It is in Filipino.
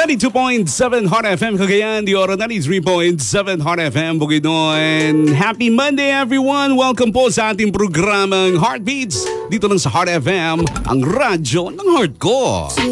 92.7 Hot FM Cagayan, the Oro 93.7 Hot FM Bukidnon. Happy Monday everyone! Welcome po sa ating programang Heartbeats dito lang sa Hot FM, ang radyo ng heart ko.